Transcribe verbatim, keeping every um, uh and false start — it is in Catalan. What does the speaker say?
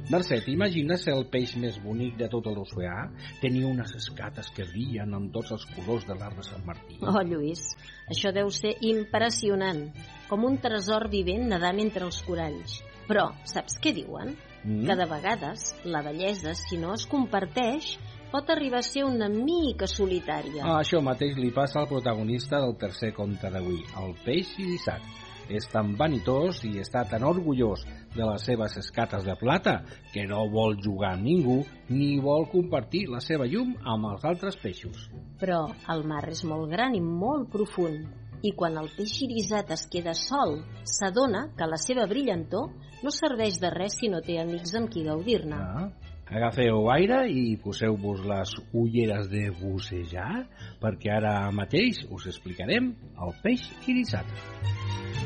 Mercè, t'imagines ser el peix més bonic de tot l'oceà? Tenia unes escates que brillen amb tots els colors de l'arc de Sant Martí. Oh, Lluís, això deu ser impressionant, com un tresor vivent nedant entre els coralls. Però, saps què diuen? Mm. Que de vegades la bellesa, si no es comparteix, pot arribar a ser una mica solitària. Ah, això mateix li passa al protagonista del tercer conte d'avui, el peix irisat. És tan vanitós i està tan orgullós de les seves escates de plata que no vol jugar amb ningú ni vol compartir la seva llum amb els altres peixos. Però el mar és molt gran i molt profund, i quan el peix irisat es queda sol, s'adona que la seva brillantor no serveix de res si no té amics amb qui gaudir-ne. Ah. Agafeu aire i poseu-vos les ulleres de bussejar, perquè ara mateix us explicarem el peix irisat.